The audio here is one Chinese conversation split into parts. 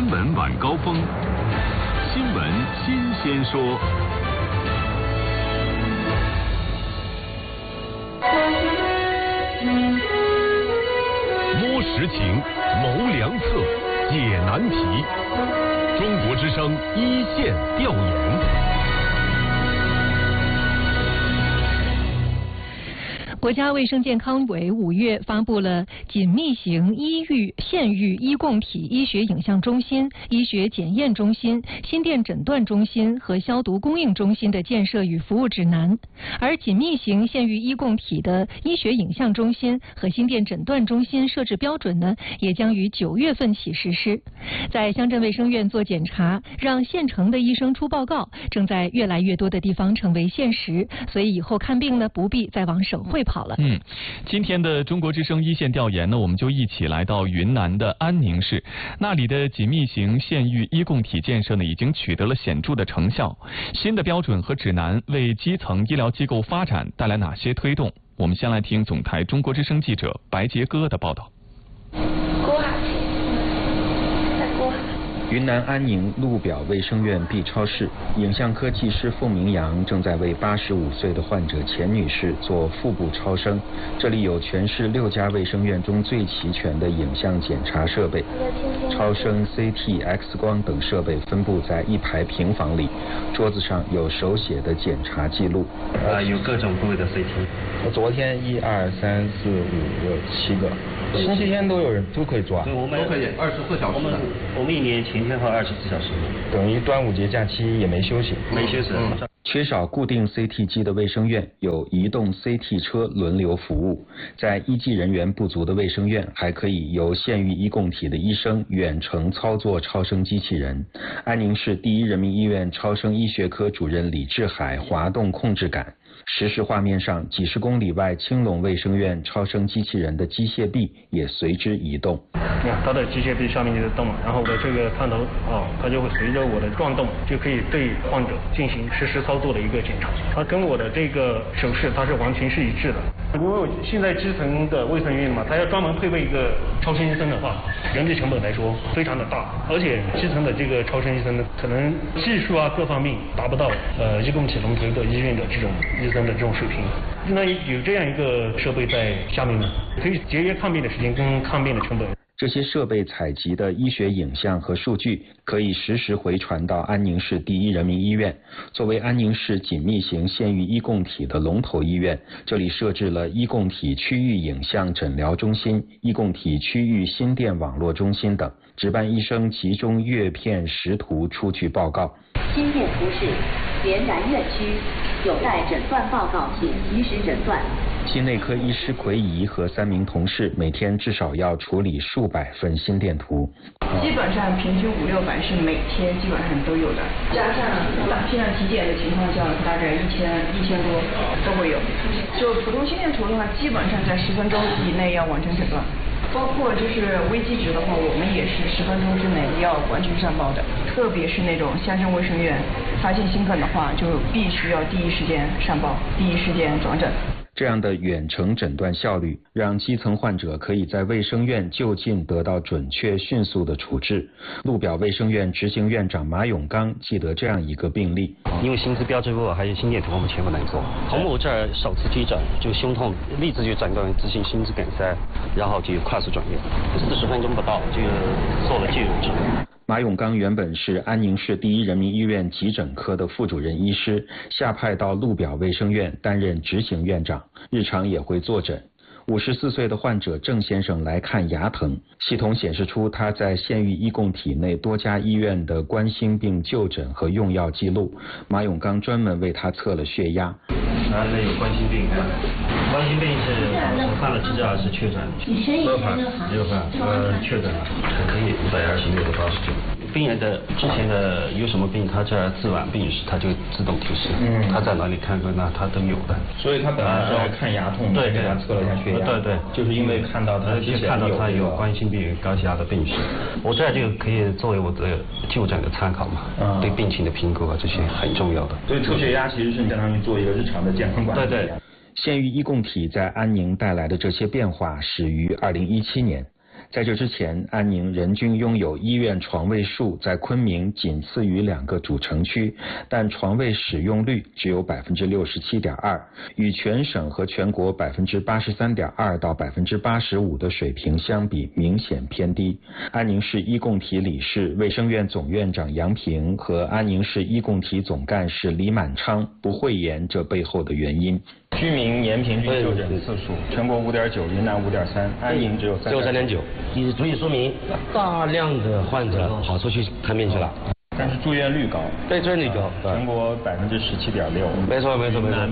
新闻晚高峰，新闻新鲜说。摸实情，谋良策，解难题。中国之声一线调研。 国家卫生健康委5月发布了紧密型县域医共体医学影像中心、医学检验中心、心电诊断中心和消毒供应中心的建设与服务指南。而紧密型县域医共体的医学影像中心和心电诊断中心设置标准呢，也将于9月份起实施。在乡镇卫生院做检查，让县城的医生出报告，正在越来越多的地方成为现实。所以以后看病呢，不必再往省会跑了。 今天的中国之声一线调研呢，我们就一起来到云南的安宁市，那里的紧密型县域医共体建设呢，已经取得了显著的成效。新的标准和指南为基层医疗机构发展带来哪些推动？我们先来听总台中国之声记者白杰哥的报道。 云南安宁路表卫生院 B 超室，影像科技师凤明阳正在为85岁的患者钱女士做腹部超声。这里有全市6家卫生院中最齐全的影像检查设备，超声、CT、X 光等设备分布在一排平房里，桌子上有手写的检查记录。 有各种部位的 CT。 昨天1、2、3、4、5、6、7个。星期天都有人都可以做啊？ 对，我们都可以24小时。我们1年前天和24小时。 等于端午节假期也没休息。 没休息。 缺少固定 CT 机的卫生院有移动 CT 车轮流服务，在医技人员不足的卫生院，还可以由县域医共体的医生远程操作超声机器人。安宁市第一人民医院超声医学科主任李志海滑动控制杆。实时画面上，几十公里外青龙卫生院超声机器人的机械臂也随之移动。 你看，它的机械臂上面就在动，然后我的这个探头它就会随着我的转动，就可以对患者进行实时操作的一个检查。它跟我的这个手势它是完全是一致的。因为我现在基层的卫生院嘛，它要专门配备一个超声医生的话，人力成本来说非常的大，而且基层的这个超声医生呢，可能技术各方面达不到医共体龙头的医院的这种医生的这种水平。那有这样一个设备在下面呢，可以节约看病的时间跟看病的成本。 这些设备采集的医学影像和数据可以实时回传到安宁市第一人民医院。作为安宁市紧密型县域医共体的龙头医院，这里设置了医共体区域影像诊疗中心、医共体区域心电网络中心等，值班医生集中阅片识图出具报告。 心电图示原南院区，有待诊断报告，请及时诊断。 心内科医师奎仪和3名同事每天至少要处理数百份心电图。 基本上平均500-600是每天基本上都有的，加上大批量体检的情况下，大概1000多都会有。就普通心电图的话，基本上在10分钟以内要完成诊断。包括就是危机值的话，我们也是10分钟之内要完全上报的。特别是那种乡镇卫生院发现心梗的话，就必须要第一时间上报，第一时间转诊。 这样的远程诊断效率，让基层患者可以在卫生院就近得到准确迅速的处置。路表卫生院执行院长马永刚记得这样一个病例， 因为心资标志物还有心电图我们全部能做。从我这儿首次急诊就胸痛，立即就诊断为急性心肌梗塞，然后就快速转院，40分钟不到就做了介入治疗。 马永刚原本是安宁市第一人民医院急诊科的副主任医师，下派到路表卫生院担任执行院长，日常也会坐诊。54岁的患者郑先生来看牙疼，系统显示出他在县域医共体内多家医院的冠心病就诊和用药记录。马永刚专门为他测了血压。 那有冠心病，冠心病是我看了资料是确诊，没有犯，确诊了，还可以126/89。病人的之前的有什么病，他这儿自管病史他就自动提示，他在哪里看过，那他都有的。 所以他本来是来看牙痛的，给他测了一下血压， 对， 就是因为看到他有冠心病、高血压的病史，我这就可以作为我的就诊的参考嘛，对病情的评估这些很重要的。 所以测血压其实是你相当于做一个日常的健康管理。 对。 县域医共体在安宁带来的这些变化始于2017年。 在这之前，安宁人均拥有医院床位数在昆明仅次于2个主城区，但床位使用率只有67.2%，与全省和全国83.2%到85%的水平相比，明显偏低。安宁市医共体理事、卫生院总院长杨平和安宁市医共体总干事李满昌不讳言这背后的原因。 居民年平均就诊次数，全国5.9，云南5.3，安宁只有 3.9，你足以说明大量的患者跑出去看病去了。 但是住院率高， 对，住院率高， 全国17.6%， 没错， 云南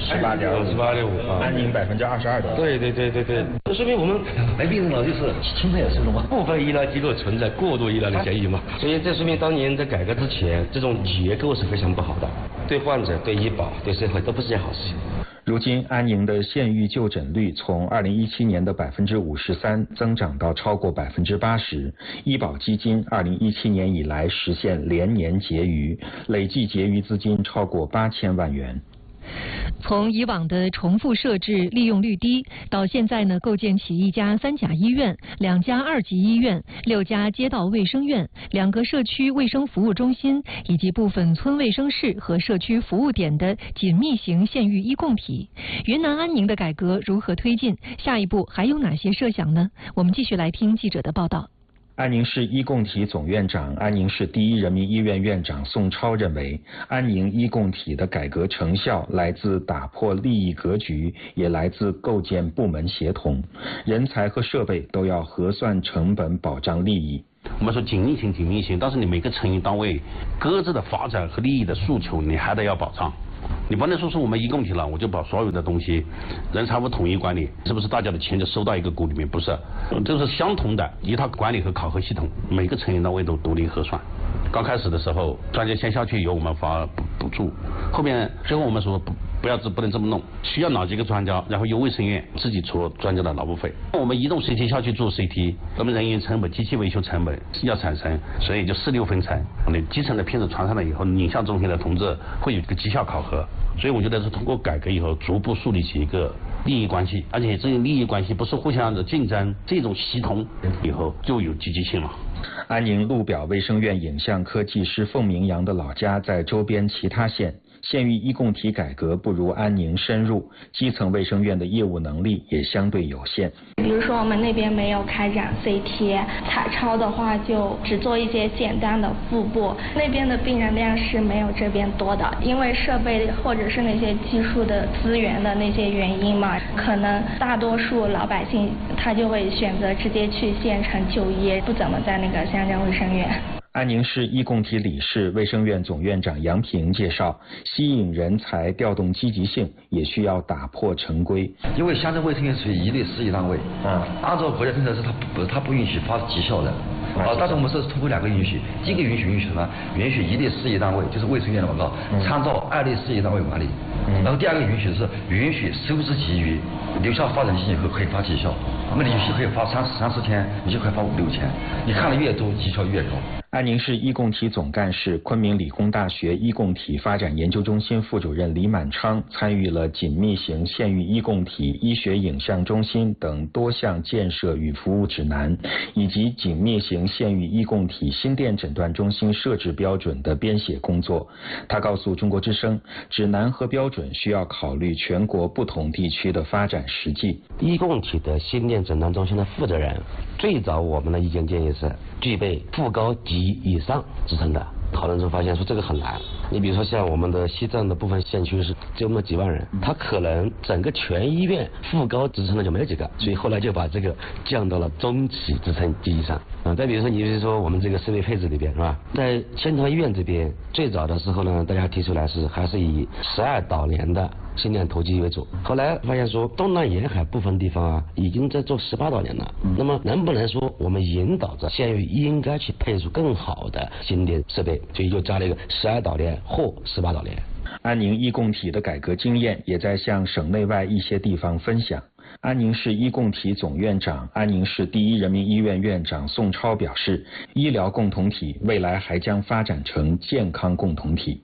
18.5%，安宁22.2%。 对，这说明我们没病人了，就是轻症也是嘛。部分医疗机构存在过度医疗的嫌疑嘛，所以这说明当年在改革之前，这种结构是非常不好的，对患者、对医保、对社会都不是件好事情。 如今，安宁的县域就诊率从2017年的53%增长到超过80%。医保基金2017年以来实现连年结余，累计结余资金超过8000万元。 从以往的重复设置、利用率低，到现在呢，构建起1家3甲医院、2家2级医院、6家街道卫生院、2个社区卫生服务中心，以及部分村卫生室和社区服务点的紧密型县域医共体。云南安宁的改革如何推进？下一步还有哪些设想呢？我们继续来听记者的报道。 安宁市医共体总院长、安宁市第一人民医院院长宋超认为，安宁医共体的改革成效来自打破利益格局，也来自构建部门协同，人才和设备都要核算成本，保障利益。 我们说紧密型，但是你每个成员单位各自的发展和利益的诉求，你还得要保障。你不能说是我们医共体了，我就把所有的东西人财物统一管理，是不是大家的钱就收到一个股里面？不是，这是相同的一套管理和考核系统，每个成员单位都独立核算。刚开始的时候，专家先下去由我们发补助，后面最后我们说不能这么弄，需要哪几个专家，然后由卫生院自己出专家的劳务费。我们移动 CT 下去做 CT， 那么人员成本、机器维修成本要产生，所以就4-6分成。你基层的片子传上来以后，影像中心的同志会有一个绩效考核。所以我觉得是通过改革以后，逐步树立起一个利益关系，而且这种利益关系不是互相的竞争，这种系统以后就有积极性了。 安宁路表卫生院影像科技师凤明阳的老家在周边其他县，县域医共体改革不如安宁深入，基层卫生院的业务能力也相对有限。 比如说我们那边没有开展 CT， 彩超的话就只做一些简单的腹部，那边的病人量是没有这边多的，因为设备或者是那些技术的资源的那些原因嘛，可能大多数老百姓他就会选择直接去县城就医，不怎么在那个乡镇卫生院。 安宁市医共体理事、卫生院总院长杨平介绍，吸引人才、调动积极性，也需要打破陈规。 因为乡镇卫生院属于一类事业单位，按照国家政策是它不允许发绩效的。但是我们是通过2个允许，第一个允许什么？允许一类事业单位，就是卫生院的广告，参照2类事业单位管理。然后第2个允许是允许收支集余，留下发展期以后可以发绩效，那么你有些可以发30-40天，有些可以发5-6天，你看的越多，绩效越高。 安宁市医共体总干事、昆明理工大学医共体发展研究中心副主任李满昌参与了紧密型县域医共体医学影像中心等多项建设与服务指南，以及紧密型县域医共体心电诊断中心设置标准的编写工作。他告诉中国之声，指南和标准需要考虑全国不同地区的发展实际。 医共体的心电诊断中心的负责人，最早我们的意见建议是具备副高级以上职称的。讨论中发现说这个很难，你比如说像我们的西藏的部分县区是只有那么几万人，他可能整个全医院副高职称的就没有几个，所以后来就把这个降到了中级职称及以上。再比如说你比如说我们这个设备配置里边是吧，在仙桃医院这边最早的时候呢，大家提出来还是以12导联的心电图机为主，后来发现说东南沿海部分地方已经在做18导联了，那么能不能说我们引导着县域应该去配出更好的心电设备，所以就加了一个12导联或18导联。 安宁医共体的改革经验也在向省内外一些地方分享。安宁市医共体总院长、安宁市第一人民医院院长宋超表示，医疗共同体未来还将发展成健康共同体。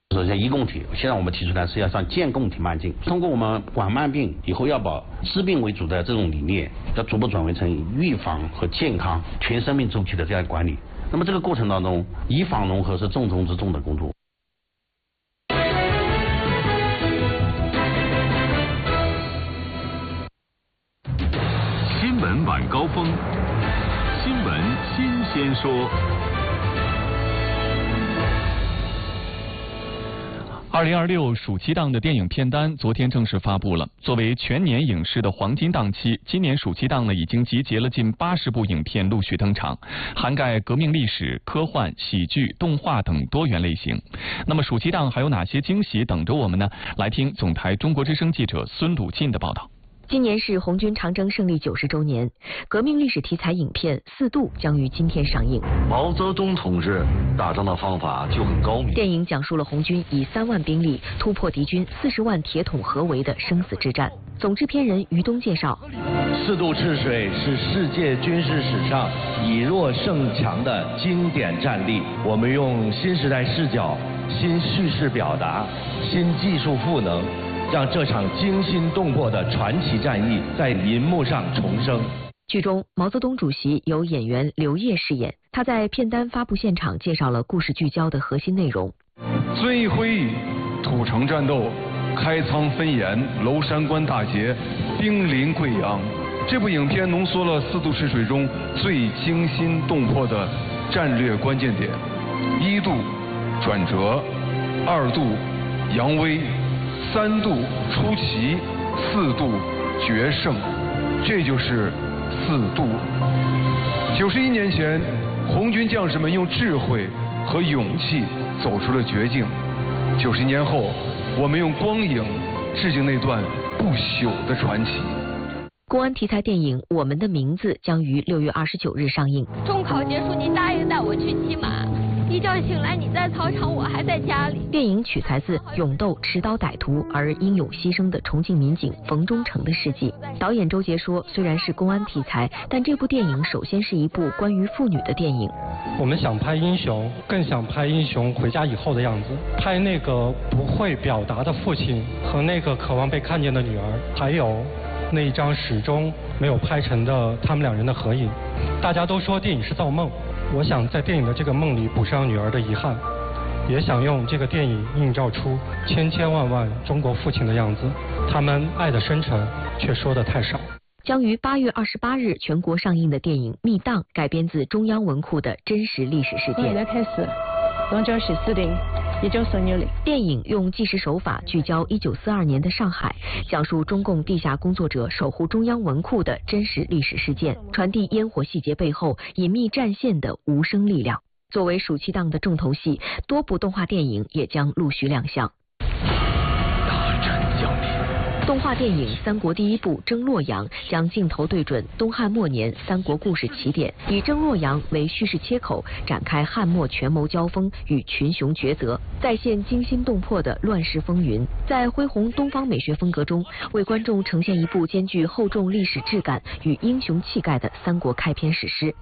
首先，医共体现在我们提出来是要向健共体迈进，通过我们管慢病以后要把治病为主的这种理念，要逐步转为成预防和健康全生命周期的这样管理。那么这个过程当中，以防融合是重中之重的工作。 新闻晚高峰，新闻新鲜说。 2026暑期档的电影片单昨天正式发布了。作为全年影视的黄金档期，今年暑期档呢已经集结了近80部影片陆续登场，涵盖革命历史、科幻、喜剧、动画等多元类型。那么暑期档还有哪些惊喜等着我们呢？来听总台中国之声记者孙鲁进的报道。 今年是红军长征胜利90周年，革命历史题材影片《4度》将于今天上映。 毛泽东同志打仗的方法就很高明。 电影讲述了红军以3万兵力突破敌军40万铁桶合围的生死之战。总制片人于东介绍 ，4渡赤水是世界军事史上以弱胜强的经典战例。我们用新时代视角、新叙事表达、新技术赋能，让这场惊心动魄的传奇战役在银幕上重生。 剧中，毛泽东主席由演员刘烨饰演。他在片单发布现场介绍了故事聚焦的核心内容： 遵义会议、土城战斗、开仓分盐、娄山关大捷、兵临贵阳。这部影片浓缩了4渡赤水中最惊心动魄的战略关键点：1渡转折，2渡扬威，3渡出奇，4渡决胜，这就是4渡。91年前，红军将士们用智慧和勇气走出了绝境。90年后，我们用光影致敬那段不朽的传奇。 公安题材电影《我们的名字》将于6月29日上映。 中考结束，你答应带我去骑马。一觉醒来，你在操场，我还在家里。 电影取材自勇斗持刀歹徒而英勇牺牲的重庆民警冯忠诚的事迹。导演周杰说，虽然是公安题材，但这部电影首先是一部关于妇女的电影。 我们想拍英雄，更想拍英雄回家以后的样子，拍那个不会表达的父亲和那个渴望被看见的女儿，还有那一张始终没有拍成的他们2人的合影。大家都说电影是造梦，我想在电影的这个梦里补上女儿的遗憾，也想用这个电影映照出千千万万中国父亲的样子，他们爱的深沉却说的太少。 将于8月28日全国上映的电影《密档》改编自中央文库的真实历史事件。 现在开始龙州市司令1946年。 电影用纪实手法聚焦1942年的上海，讲述中共地下工作者守护中央文库的真实历史事件，传递烟火细节背后隐秘战线的无声力量。作为暑期档的重头戏，多部动画电影也将陆续亮相。 大战降临。 动画电影《三国第一部征洛阳》将镜头对准东汉末年三国故事起点，以征洛阳为叙事切口，展开汉末权谋交锋与群雄抉择，再现惊心动魄的乱世风云。在恢宏东方美学风格中，为观众呈现一部兼具厚重历史质感与英雄气概的三国开篇史诗。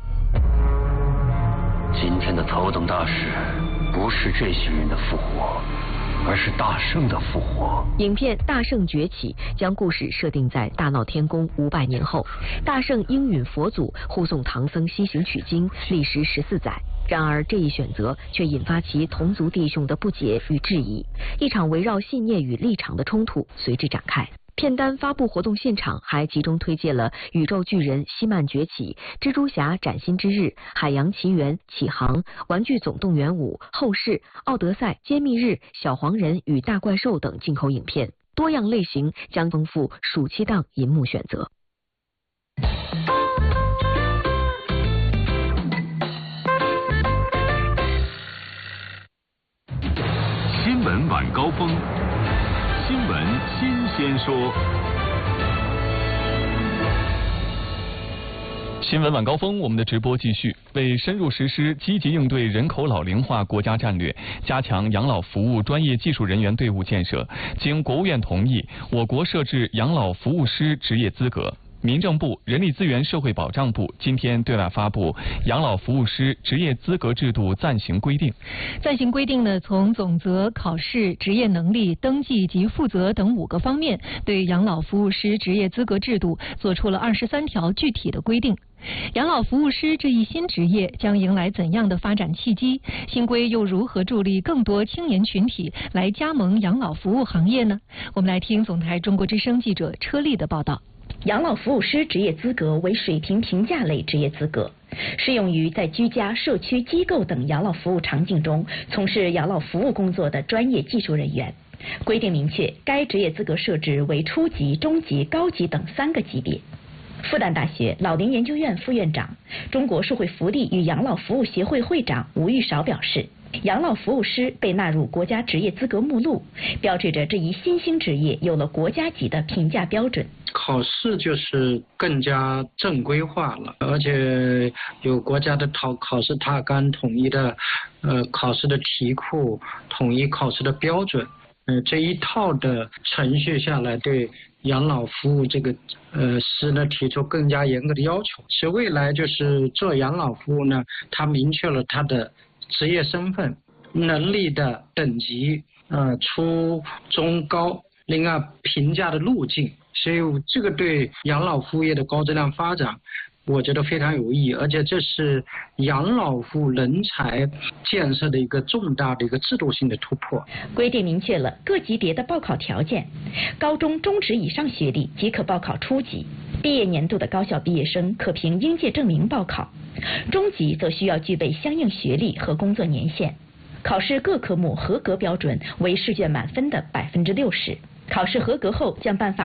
今天的头等大事，不是这些人的复活，而是大圣的复活。 影片《大圣崛起》将故事设定在大闹天宫500年后，大圣应允佛祖护送唐僧西行取经，历时14载。然而这一选择却引发其同族弟兄的不解与质疑，一场围绕信念与立场的冲突随之展开。片单发布活动现场还集中推介了宇宙巨人希曼崛起、蜘蛛侠崭新之日、海洋奇缘启航、玩具总动员5、后世、奥德赛、揭秘日、小黄人与大怪兽等进口影片，多样类型将丰富暑期档银幕选择。 新闻晚高峰，新闻新鲜说。 新闻晚高峰，我们的直播继续。为深入实施积极应对人口老龄化国家战略，加强养老服务专业技术人员队伍建设，经国务院同意，我国设置养老服务师职业资格。 民政部、人力资源社会保障部今天对外发布养老服务师职业资格制度暂行规定。 暂行规定呢，从总则、考试、职业能力、登记及负责等5个方面，对养老服务师职业资格制度做出了23条具体的规定。养老服务师这一新职业将迎来怎样的发展契机？新规又如何助力更多青年群体来加盟养老服务行业呢？我们来听总台中国之声记者车丽的报道。 养老服务师职业资格为水平评价类职业资格，适用于在居家、社区、机构等养老服务场景中从事养老服务工作的专业技术人员。规定明确，该职业资格设置为初级、中级、高级等3个级别。复旦大学老龄研究院副院长、中国社会福利与养老服务协会会长吴玉韶表示，养老服务师被纳入国家职业资格目录，标志着这一新兴职业有了国家级的评价标准。 考试就是更加正规化了，而且有国家的考试踏纲，统一的考试的题库，统一考试的标准。这一套的程序下来，对养老服务这个师呢提出更加严格的要求。其未来就是做养老服务呢，它明确了它的职业身份、能力的等级，初中高，另外评价的路径。所以这个对养老服务业的高质量发展，我觉得非常有意义，而且这是养老服务人才建设的一个重大的一个制度性的突破。 规定明确了各级别的报考条件，高中、中职以上学历即可报考初级，毕业年度的高校毕业生可凭应届证明报考，中级则需要具备相应学历和工作年限。考试各科目合格标准为试卷满分的60%。考试合格后将颁发